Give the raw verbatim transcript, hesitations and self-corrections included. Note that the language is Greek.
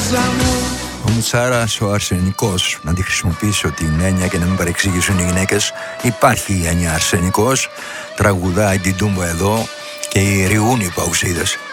Ο Μουτσάρας, ο αρσενικός, να τη χρησιμοποιήσω την έννοια και να μην παρεξηγήσουν οι γυναίκες. Υπάρχει η έννοια αρσενικός, τραγουδάει την τούμπα εδώ και ηριούν οι παουσίδες.